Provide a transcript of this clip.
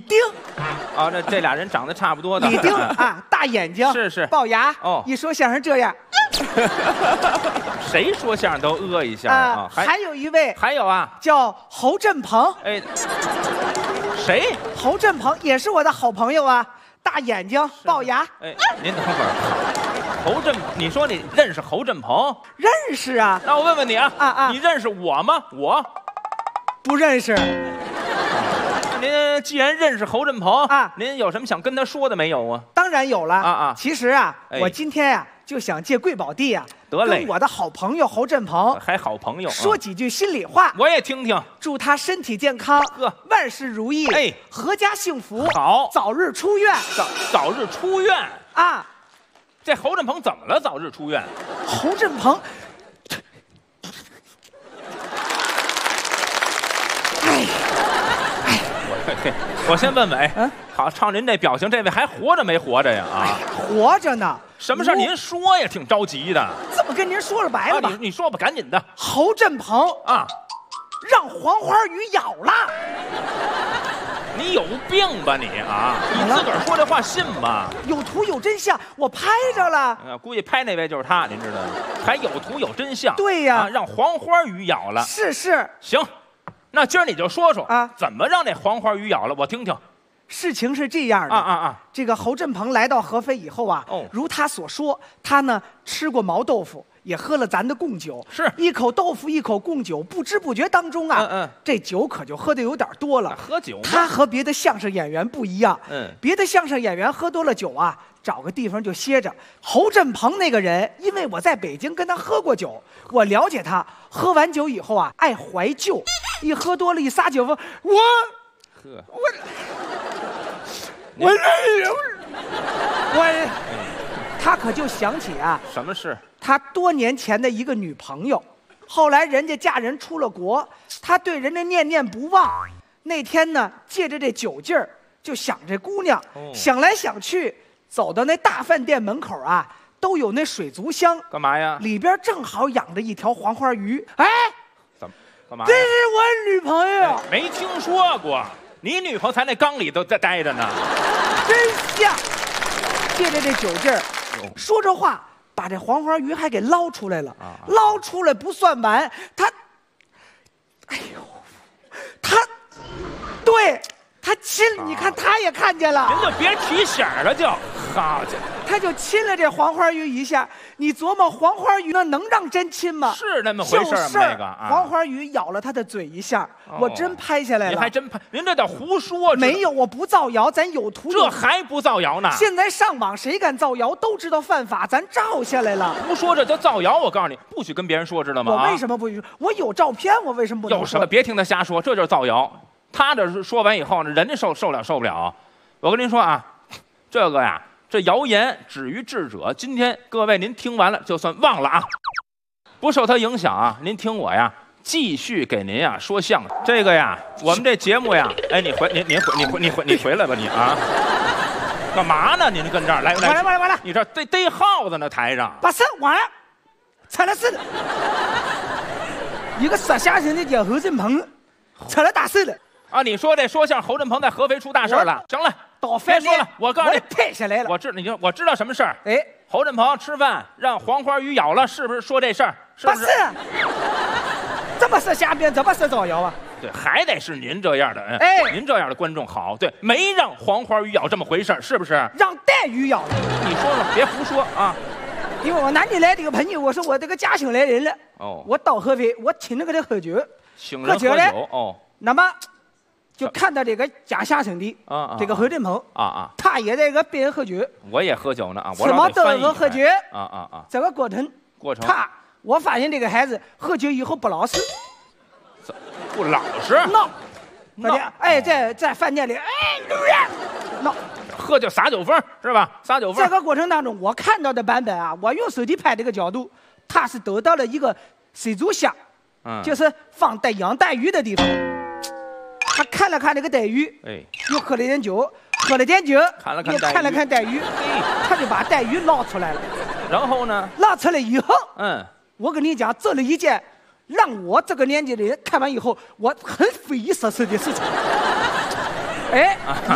丁。 啊，这俩人长得差不多的。 李丁啊，大眼睛， 是龅牙。 哦， 一说相声这样。 谁说相声都一下啊？ 还有一位， 还有啊， 叫侯振鹏。 哎，谁？ 侯振鹏也是我的好朋友啊，大眼睛，龅牙。 哎，您等会儿，侯振，你说你认识侯振鹏？ 认识啊。 那我问问你啊，你认识我吗？我不认识。 您既然认识侯振鹏啊， 您有什么想跟他说的没有啊？ 当然有了其实啊，我今天呀就想借贵宝地啊，跟我的好朋友侯振鹏， 还好朋友， 说几句心里话， 我也听听。 祝他身体健康，万事如意， 哎， 阖家幸福， 好， 早日出院， 早日出院啊！ 这侯振鹏怎么了？早日出院？ 侯振鹏， 我先问问，好，照您这表情，这位还活着没活着呀？啊， 活着呢。 什么事您说呀？挺着急的。 这么跟您说了白了吧？ 你说吧，赶紧的。 侯振鹏啊， 让黄花鱼咬了。 你有病吧你啊！你自个儿说这话信吗？ 有图有真相，我拍着了。 估计拍那位就是他，您知道吗？还有图有真相。 对呀， 让黄花鱼咬了。 是。 行，那今儿你就说说啊， 怎么让这黄花鱼咬了，我听听。 事情是这样的这个侯振鹏来到合肥以后啊，如他所说，他呢吃过毛豆腐，也喝了咱的贡酒， 是一口豆腐一口贡酒，不知不觉当中啊，这酒可就喝的有点多了。 喝酒， 他和别的相声演员不一样，别的相声演员喝多了酒啊，找个地方就歇着。侯振鹏那个人，因为我在北京跟他喝过酒，我了解他，喝完酒以后啊，爱怀旧，一喝多了一撒酒疯，他可就想起啊， 什么事？ 他多年前的一个女朋友，后来人家嫁人出了国，他对人家念念不忘。那天呢，借着这酒劲儿，就想这姑娘，想来想去，走到那大饭店门口啊，都有那水族箱， 干嘛呀？ 里边正好养着一条黄花鱼。哎， 怎么？干嘛？ 这是我女朋友。 没听说过。你女朋友才那缸里都在待着呢， 真像。借着这酒劲儿，说着话，把这黄花鱼还给捞出来了。捞出来不算完，对，他亲，你看他也看见了。 您就别提醒了，就好家伙， 他就亲了这黄花鱼一下。你琢磨黄花鱼那能让真亲吗？ 是那么回事吗？那个黄花鱼咬了他的嘴一下，我真拍下来了。 您还真拍？您这叫胡说。 没有，我不造谣，咱有图。 这还不造谣呢？ 现在上网谁敢造谣都知道犯法，咱照下来了。 胡说，这叫造谣。我告诉你，不许跟别人说，知道吗？ 我为什么不许说？我有照片，我为什么不能说？ 有什么？别听他瞎说，这就是造谣。他这说完以后呢，人家受不了。我跟您说啊，这个呀，这谣言止于智者。今天各位您听完了就算忘了啊，不受他影响啊。您听我呀，继续给您呀说相声。这个呀，我们这节目呀，哎，你回来吧你啊，干嘛呢？您跟这儿来， 完了， 你这逮耗子呢台上。 把手完了，踩了是的。一个说相声的叫侯振鹏，踩了大事了。 啊！你说这说相声侯振鹏在合肥出大事了。行了，别说了，我告诉你， 拍下来了。 我知道什么事儿。 哎， 侯振鹏吃饭让黄花鱼咬了，是不是说这事儿？是不是？ 这不是瞎编，这不是造谣啊！ 对，还得是您这样的， 哎， 您这样的观众好。对，没让黄花鱼咬这么回事儿，是不是？ 让带鱼咬了。 你说说，别胡说啊！ 因为我南京来的一个朋友，我说我这个家乡来人了。 哦， 我到合肥，我请着给他喝酒。 请人喝酒哦。 那么。就看到这个讲相声的这个侯振鹏他也在这个边喝酒， 我也喝酒呢啊， 什么都是喝酒这个过程，我发现这个孩子喝酒以后不老实， 不老实， 闹，哎，在饭店里闹， 喝酒撒酒疯是吧？撒酒疯。 这个过程当中，我看到的版本啊，我用手机拍这个角度，他是得到了一个水族箱，就是放养带鱼的地方。他看了看这个带鱼， 哎， 又喝了点酒，又看了看带鱼，他就把带鱼捞出来了。 然后呢？ 捞出来以后，我跟你讲，做了一件让我这个年纪的人看完以后，我很匪夷所思的事情。哎，